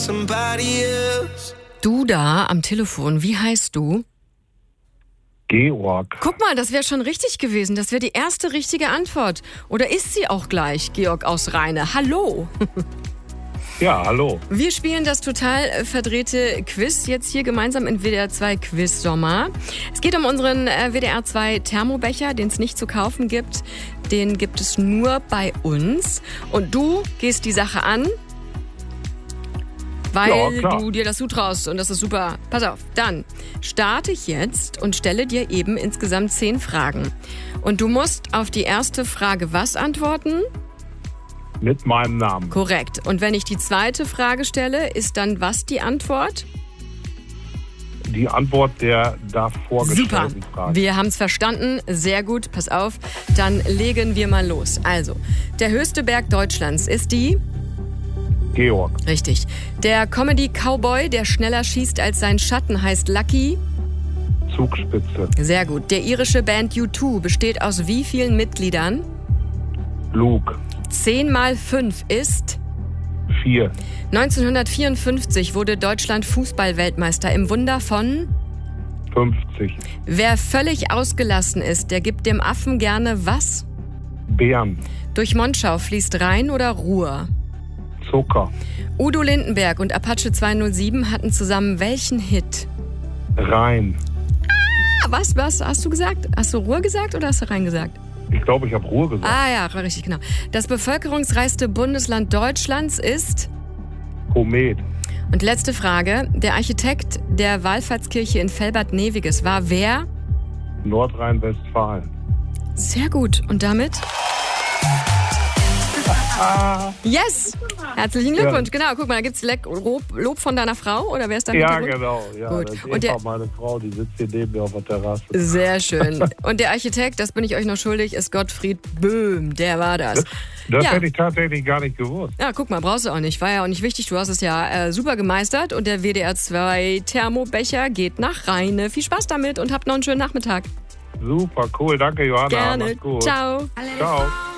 Du da am Telefon, wie heißt du? Georg. Guck mal, das wäre schon richtig gewesen. Das wäre die erste richtige Antwort. Oder ist sie auch gleich, Georg aus Rheine? Hallo. Ja, hallo. Wir spielen das total verdrehte Quiz jetzt hier gemeinsam in WDR 2 Quiz Sommer. Es geht um unseren WDR 2 Thermobecher, den es nicht zu kaufen gibt. Den gibt es nur bei uns. Und du gehst die Sache an, weil du dir das zutraust und das ist super. Pass auf, dann starte ich jetzt und stelle dir eben insgesamt 10 Fragen. Und du musst auf die erste Frage was antworten? Mit meinem Namen. Korrekt. Und wenn ich die zweite Frage stelle, ist dann was die Antwort? Die Antwort der davor gestellten Frage. Wir haben es verstanden. Sehr gut. Pass auf. Dann legen wir mal los. Also, der höchste Berg Deutschlands ist die? Georg. Richtig. Der Comedy-Cowboy, der schneller schießt als sein Schatten, heißt Lucky? Zugspitze. Sehr gut. Der irische Band U2 besteht aus wie vielen Mitgliedern? Luke. 10 mal 5 ist? 4. 1954 wurde Deutschland Fußball-Weltmeister im Wunder von? 50. Wer völlig ausgelassen ist, der gibt dem Affen gerne was? Bären. Durch Monschau fließt Rhein oder Ruhr? Zucker. Udo Lindenberg und Apache 207 hatten zusammen welchen Hit? Rhein. Was hast du gesagt? Hast du Ruhr gesagt oder hast du Rhein gesagt? Ich glaube, ich habe Ruhr gesagt. Ah ja, richtig, genau. Das bevölkerungsreichste Bundesland Deutschlands ist? Komet. Und letzte Frage. Der Architekt der Wallfahrtskirche in Velbert-Neviges war wer? Nordrhein-Westfalen. Sehr gut. Und damit? Yes! Herzlichen Glückwunsch. Ja. Genau, guck mal, da gibt's Lob von deiner Frau oder wer ist dein Hintergrund? Genau. Ja, gut. Das ist Eva, meine Frau, die sitzt hier neben mir auf der Terrasse. Sehr schön. Und der Architekt, das bin ich euch noch schuldig, ist Gottfried Böhm. Der war das. Das hätte ich tatsächlich gar nicht gewusst. Ja, guck mal, brauchst du auch nicht. War ja auch nicht wichtig. Du hast es ja super gemeistert. Und der WDR 2 Thermobecher geht nach Rheine. Viel Spaß damit und habt noch einen schönen Nachmittag. Super, cool. Danke, Johanna. Gerne. Mach's gut. Ciao. Ciao.